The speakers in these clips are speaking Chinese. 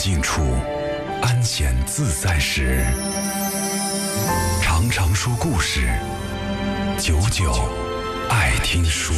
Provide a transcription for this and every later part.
静处，安闲自在时，常常说故事，久久爱听书。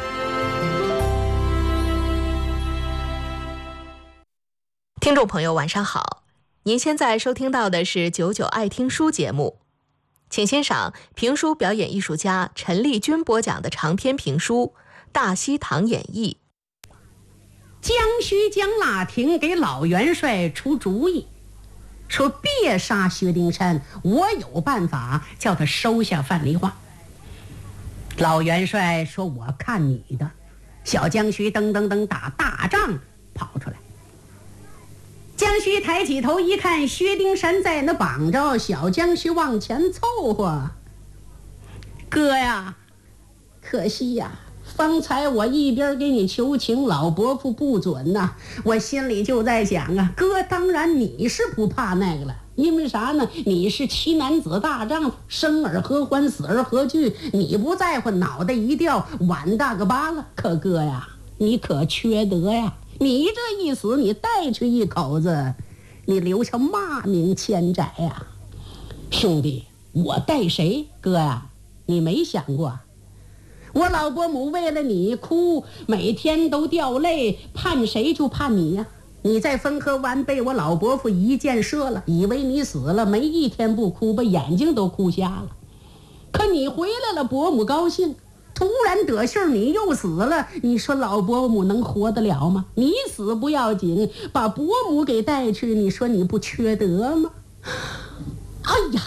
听众朋友晚上好，您现在收听到的是久久爱听书节目，请欣赏评书表演艺术家陈丽君播讲的长篇评书《大西堂演义》。 江须江腊亭给老元帅出主意，说别杀薛丁山，我有办法叫他收下范蠡花。老元帅说我看你的。小江须噔噔噔打大仗跑出来，江须抬起头一看，薛丁山在那绑着，小江须往前凑合。哥呀，可惜呀，方才我一边给你求情，老伯父不准呐，我心里就在想啊，哥当然你是不怕那个了，因为啥呢？你是七男子大丈夫，生而何欢，死而何惧？你不在乎，脑袋一掉，碗大个疤了。可哥呀，你可缺德呀！你这一死，你带去一口子，你留下骂名千载呀！兄弟，我带谁？哥呀，你没想过？我老伯母为了你哭，每天都掉泪，盼谁就盼你呀！你在汾河湾被我老伯父一箭射了，以为你死了，没一天不哭，把眼睛都哭瞎了。可你回来了，伯母高兴，突然得信儿你又死了，你说老伯母能活得了吗？你死不要紧，把伯母给带去，你说你不缺德吗？哎呀，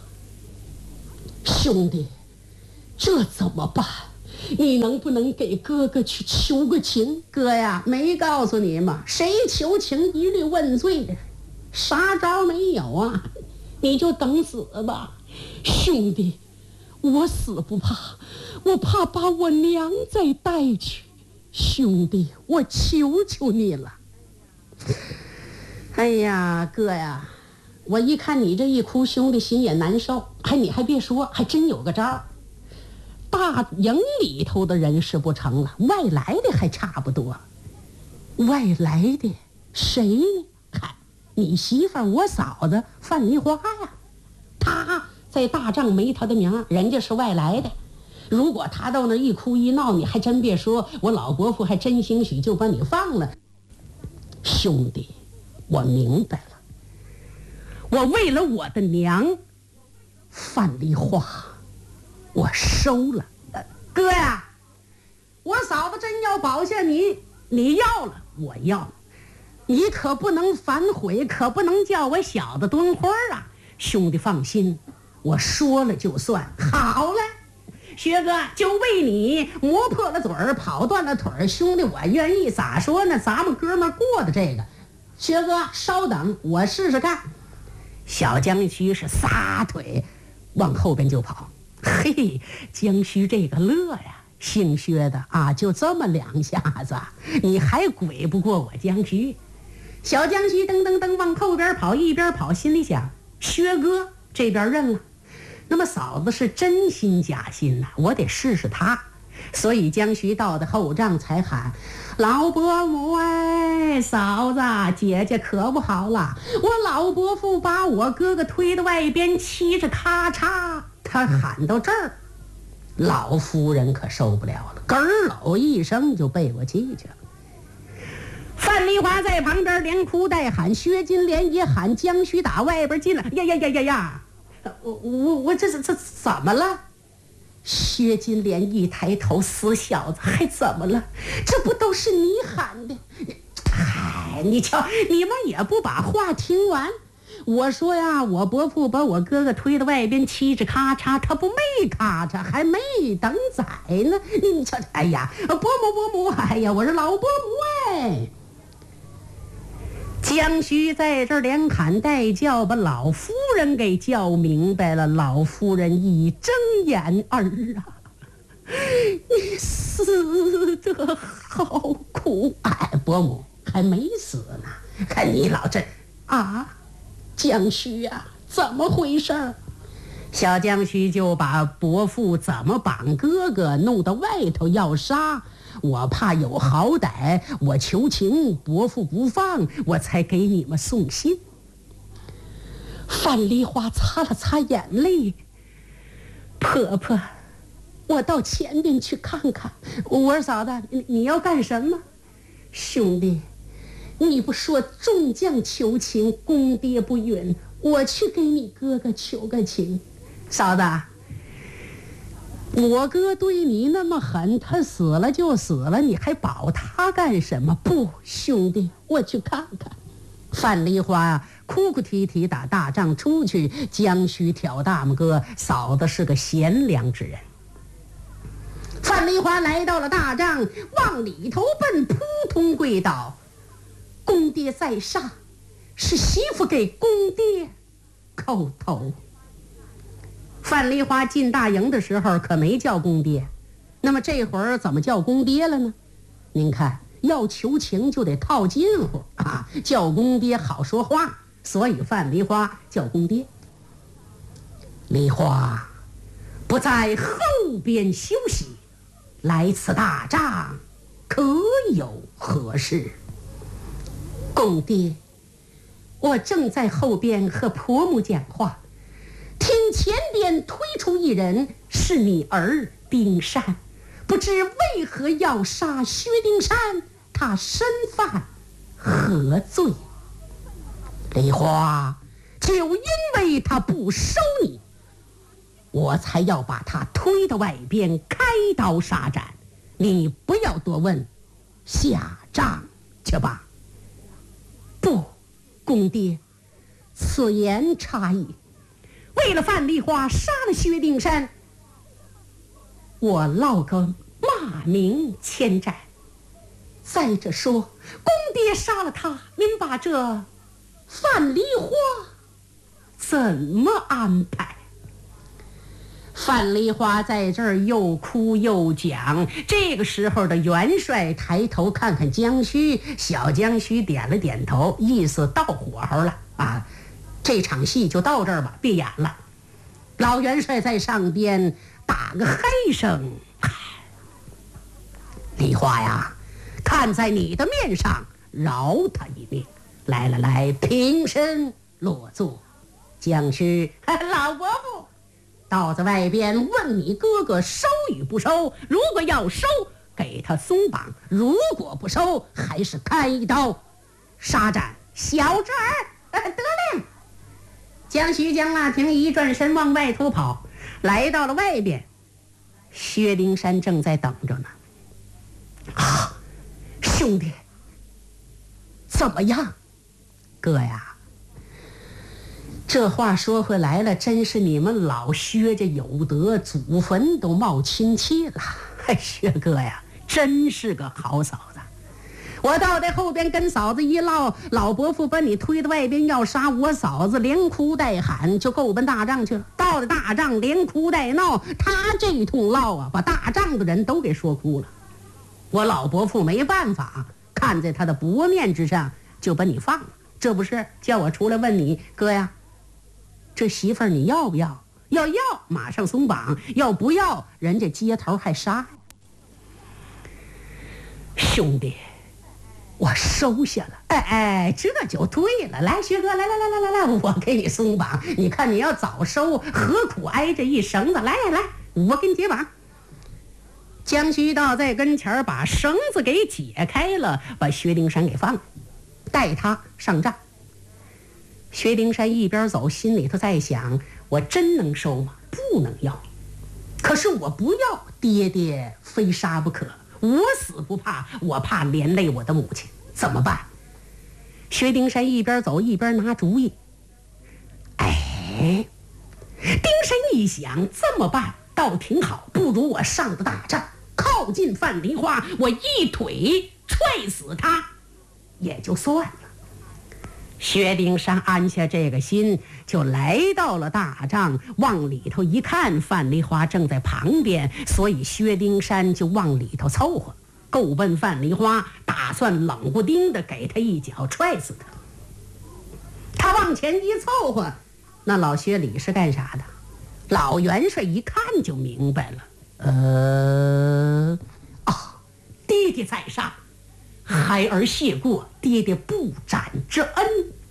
兄弟，这怎么办？你能不能给哥哥去求个情？哥呀，没告诉你吗？谁求情一律问罪，啥招没有啊？你就等死吧。兄弟，我死不怕，我怕把我娘再带去。兄弟，我求求你了。哎呀，哥呀，我一看你这一哭，兄弟心也难受。你还别说，还真有个招。大营里头的人是不成了，外来的还差不多。外来的谁呢？看你媳妇儿，我嫂子范蠡花呀，她在大帐没她的名，人家是外来的。如果她到那一哭一闹，你还真别说，我老伯父还真兴许就把你放了。兄弟，我明白了，我为了我的娘范蠡花，我收了。哥呀，我嫂子真要保下你，你要了，我要，你可不能反悔，可不能叫我小子蹲花啊！兄弟放心，我说了就算。好了，薛哥，就为你磨破了嘴儿，跑断了腿儿，兄弟我愿意。咋说呢？咱们哥们过的这个。薛哥稍等，我试试看。小江须是撒腿往后边就跑。嘿，江须这个乐呀，姓薛的啊，就这么两下子，你还鬼不过我江须。小江须噔噔噔往后边跑，一边跑心里想，薛哥这边认了，那么嫂子是真心假心呐，我得试试他。所以江须到的后帐才喊，老伯母哎，嫂子姐姐可不好了，我老伯父把我哥哥推到外边，嘁哧咔嚓。他喊到这儿，老夫人可受不了了，咯儿搂一声就背过气去了。范蠡花在旁边连哭带喊，薛金莲也喊，江须打外边进来。呀，我这怎么了？薛金莲一抬头，死小子，还怎么了？这不都是你喊的？嗨，你瞧，你们也不把话听完。我说呀，我伯父把我哥哥推到外边，嘁哧咔嚓，他不没咔嚓，还没等宰呢。你瞧，哎呀，伯母，哎呀，我是老伯母哎。江须在这儿连喊带叫，把老夫人给叫明白了。老夫人一睁眼，儿啊，你死得好苦！哎，伯母还没死呢，看你老这啊。江须啊，怎么回事？小江须就把伯父怎么绑哥哥弄到外头要杀， 我怕有好歹，我求情，伯父不放，我才给你们送信。范梨花擦了擦眼泪，婆婆，我到前边去看看。我说嫂子，你要干什么？兄弟，你不说众将求情，公爹不允，我去给你哥哥求个情。嫂子，我哥对你那么狠，他死了就死了，你还保他干什么？不，兄弟，我去看看。范梨花哭哭啼啼打大帐出去，将须挑大拇哥，嫂子是个贤良之人。范梨花来到了大帐，往里头奔，扑通跪倒：公爹在上，是媳妇给公爹叩头。范梨花进大营的时候可没叫公爹，那么这会儿怎么叫公爹了呢？您看，要求情就得套近乎啊，叫公爹好说话，所以范梨花叫公爹。梨花不在后边休息，来此大帐可有何事？公爹，我正在后边和婆母讲话，听前边推出一人，是你儿丁山，不知为何要杀薛丁山，他身犯何罪？梨花，就因为他不收你，我才要把他推到外边开刀杀斩。你不要多问，下帐去吧。不，公爹，此言差矣。为了范梨花杀了薛丁山，我落个骂名千载。再者说，公爹杀了他，您把这范梨花怎么安排？范梨花在这儿又哭又讲。这个时候的元帅抬头看看江须，小江须点了点头，意思到火候了啊，这场戏就到这儿吧，别演了。老元帅在上边打个嘿声：梨花呀，看在你的面上，饶他一命。来了来，平身落座。江须，老伯父，到在外边问你哥哥收与不收，如果要收，给他松绑；如果不收，还是开刀杀斩。小侄儿得令。江须江腊亭一转身往外头跑，来到了外边，薛丁山正在等着呢。啊，兄弟，怎么样？哥呀，这话说回来了，真是你们老薛家有德，祖坟都冒清气了。薛哥呀，真是个好嫂子。我到在后边跟嫂子一唠，老伯父把你推到外边要杀我嫂子，连哭带喊就够奔大帐去了。到了大帐连哭带闹，他这一通唠啊，把大帐的人都给说哭了。我老伯父没办法，看在他的薄面之上就把你放了。这不是叫我出来问你，哥呀，这媳妇儿你要不要？要马上松绑，要不要人家街头还杀。兄弟，我收下了。这就对了。来，薛哥，来，我给你松绑。你看你要早收，何苦挨着一绳子？来，我给你解绑。江须道在跟前把绳子给解开了，把薛丁山给放了，带他上帐。薛丁山一边走，心里头在想：我真能收吗？不能要。可是我不要，爹爹非杀不可。我死不怕，我怕连累我的母亲，怎么办？薛丁山一边走一边拿主意。丁山一想，这么办倒挺好，不如我上个大帐，靠近范梨花，我一腿踹死他也就算了。薛丁山安下这个心，就来到了大帐，往里头一看，范梨花正在旁边，所以薛丁山就往里头凑合，够奔范梨花，打算冷不丁的给他一脚踹死他。他往前一凑合，那老薛礼是干啥的？老元帅一看就明白了，丁爹爹在上，孩儿谢过爹爹不斩之恩。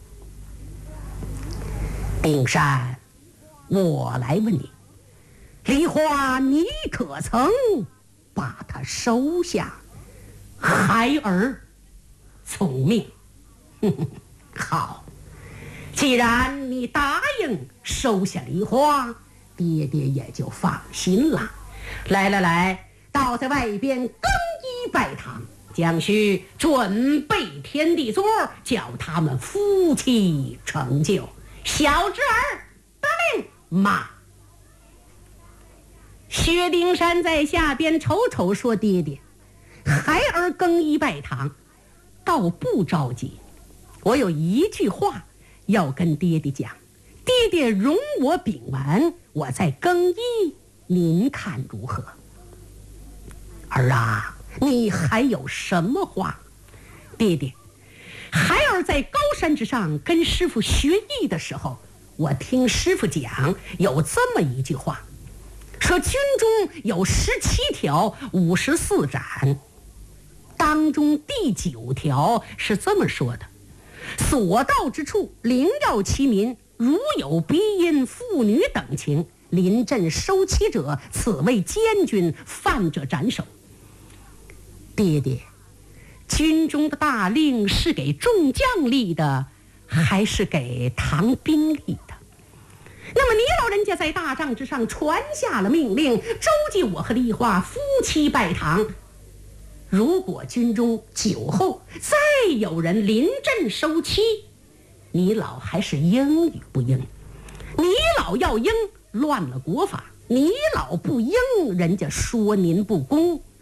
丁山，我来问你，梨花你可曾把它收下？孩儿从命。好，既然你答应收下梨花，爹爹也就放心了。来，倒在外边更衣拜堂，将需准备天地座，叫他们夫妻成就。小侄儿得令，妈。薛丁山在下边瞅瞅说：“爹爹，孩儿更衣拜堂，倒不着急。我有一句话要跟爹爹讲，爹爹容我禀完，我再更衣，您看如何？”儿啊，你还有什么话？爹爹，孩儿在高山之上跟师傅学艺的时候，我听师傅讲有这么一句话，说军中有17条54斩，当中第9条是这么说的：所到之处，灵要其民，如有鼻音、妇女等情，临阵收其者，此为监军，犯者斩首。爹爹，军中的大令是给众将立的，还是给唐兵立的？那么你老人家在大帐之上传下了命令，周济我和梨花夫妻拜堂。如果军中酒后再有人临阵收妻，你老还是应与不应？你老要应，乱了国法；你老不应，人家说您不公。